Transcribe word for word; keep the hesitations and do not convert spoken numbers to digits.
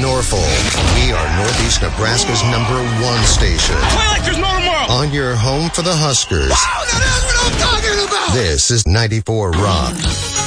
Norfolk. We are Northeast Nebraska's number one station. Play like there's no tomorrow. On your home for the Huskers. Wow, that is what I'm talking about. This is ninety-four Rock.